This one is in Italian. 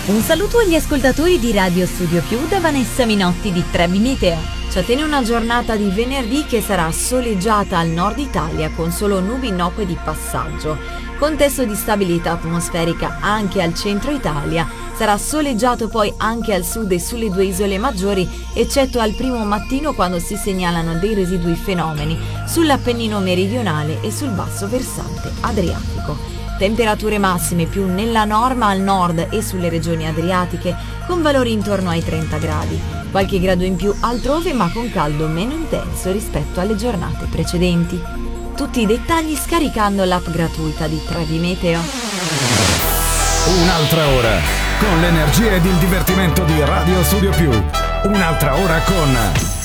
Un saluto agli ascoltatori di Radio Studio Più da Vanessa Minotti di Trevi Meteo. Ci attende una giornata di venerdì che sarà soleggiata al nord Italia con solo nubi innocue di passaggio. Contesto di stabilità atmosferica anche al centro Italia. Sarà soleggiato poi anche al sud e sulle due isole maggiori, eccetto al primo mattino quando si segnalano dei residui fenomeni sull'Appennino meridionale e sul basso versante adriatico. Temperature massime più nella norma al nord e sulle regioni adriatiche, con valori intorno ai 30 gradi. Qualche grado in più altrove, ma con caldo meno intenso rispetto alle giornate precedenti. Tutti i dettagli scaricando l'app gratuita di Trevi Meteo. Un'altra ora con l'energia ed il divertimento di Radio Studio Più. Un'altra ora con